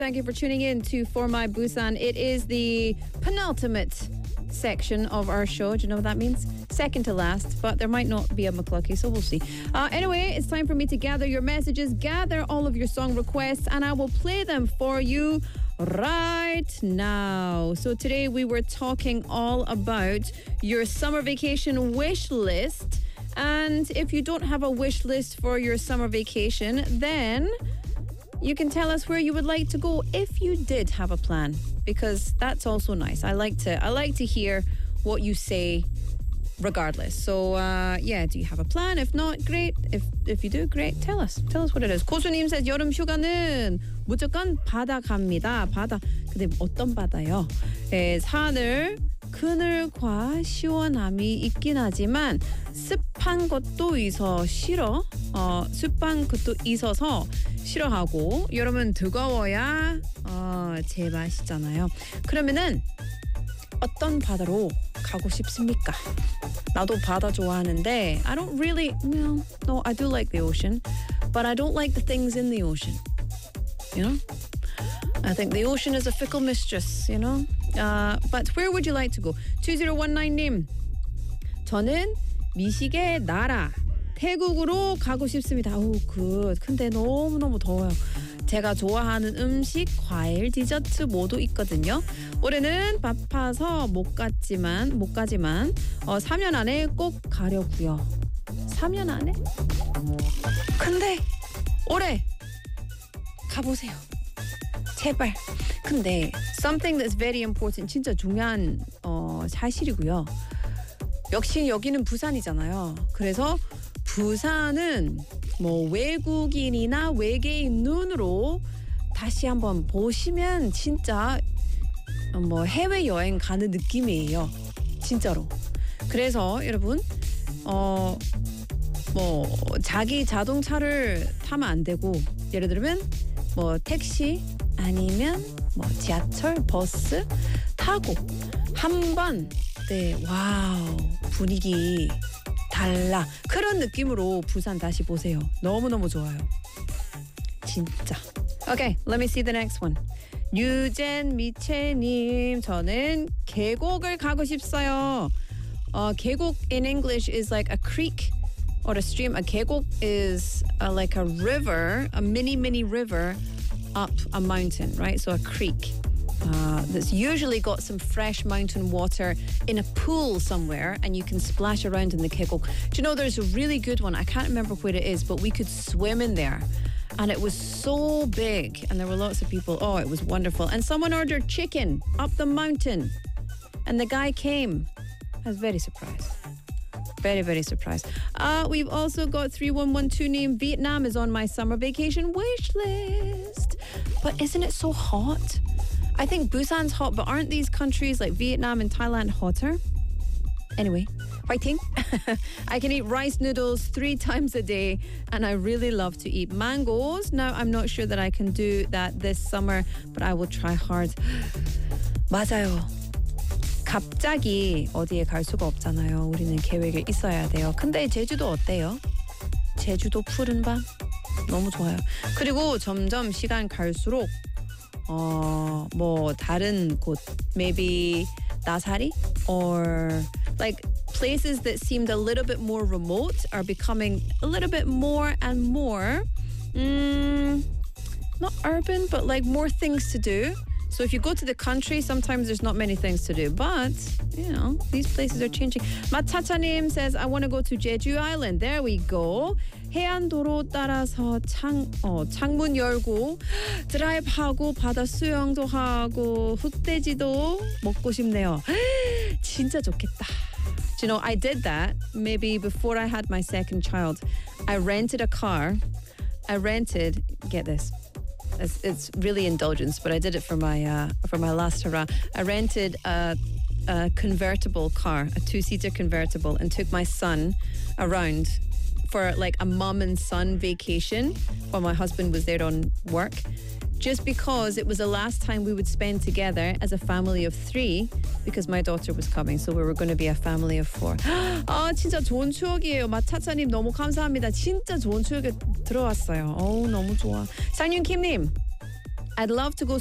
Thank you for tuning in to For My Busan. It is the penultimate section of our show. Do you know what that means? Second to last, but there might not be a McClucky, so we'll see. Anyway, it's time for me to gather your messages, gather all of your song requests, and I will play them for you right now. So today we were talking all about your summer vacation wish list. And if you don't have a wish list for your summer vacation, then you can tell us where you would like to go if you did have a plan, because that's also nice. I like to hear what you say regardless. So do you have a plan? If not, great. If you do, great. Tell us what it is. 고수님 says 여름 휴가는 무조건 바다 갑니다. 바다. 근데 어떤 바다요? 하늘 그늘과 시원함이 있긴 하지만 습한 것도 있어 싫어. 습한 것도 있어서 싫어하고 여름은 뜨거워야 제맛이잖아요. 그러면은 어떤 바다로 가고 싶습니까? 나도 바다 좋아하는데 I don't really no, I do like the ocean, but I don't like the things in the ocean. You know? I think the ocean is a fickle mistress, you know? But where would you like to go? 2019님, 저는 미식의 나라 태국으로 가고 싶습니다. 근데 너무너무 더워요. 제가 좋아하는 음식, 과일, 디저트 모두 있거든요. 올해는 바빠서 못 가지만 3년 안에 꼭 가려고요. 3년 안에? 근데 올해 가보세요. 제발. 근데 something that's very important, 진짜 중요한 사실이고요. 역시 여기는 부산이잖아요. 그래서 부산은 뭐 외국인이나 외계인 눈으로 다시 한번 보시면 진짜 뭐 해외여행 가는 느낌이에요. 진짜로. 그래서 여러분 뭐 자기 자동차를 타면 안 되고 예를 들면 뭐 택시 아니면 뭐 지하철, 버스 타고 한번 와우 분위기 달라 그런 느낌으로 부산 다시 보세요. 너무너무 좋아요. 진짜. Okay, let me see the next one. 유젠 미채님, 저는 계곡을 가고 싶어요. 계곡 in English is like a creek or a stream. A 계곡 is like a river, a mini river up a mountain, right? So a creek. That's usually got some fresh mountain water in a pool somewhere and you can splash around in the 계곡. Do you know there's a really good one? I can't remember where it is, but we could swim in there. And it was so big and there were lots of people. Oh, it was wonderful. And someone ordered chicken up the mountain. And the guy came. I was very surprised. Very, very surprised. We've also got 3112 name. Vietnam is on my summer vacation wish list. But isn't it so hot? I think Busan's hot, but aren't these countries like Vietnam and Thailand hotter? Anyway, fighting. I can eat rice noodles 3 times a day, and I really love to eat mangoes. Now, I'm not sure that I can do that this summer, but I will try hard. 맞아요. 갑자기 어디에 갈 수가 없잖아요. 우리는 계획이 있어야 돼요. 근데 제주도 어때요? 제주도 푸른 밤? 너무 좋아요. 그리고 점점 시간 갈수록 뭐 다른 곳, maybe 나사리 or like places that seemed a little bit more remote are becoming a little bit more and more not urban, but like more things to do. So if you go to the country, sometimes there's not many things to do. But, you know, these places are changing. 마차차님 says, I want to go to Jeju Island. There we go. 해안도로 따라서 창문 열고 드라이브하고 바다 수영도 하고 흑돼지도 먹고 싶네요. 진짜 좋겠다. Do you know, I did that maybe before I had my second child. I rented a car. Get this. It's really indulgence, but I did it for my last hurrah. I rented a convertible car, a 2-seater convertible, and took my son around for like a mum and son vacation while my husband was there on work. Just because it was the last time we would spend together as a family of 3 because my daughter was coming. So we were going to be a family of 4. 아, 진짜 좋은 추억이에요. 마차차님 너무 감사합니다. 진짜 좋은 추억이 들어왔어요. 너무 좋아. 상윤킴님, I'd love to go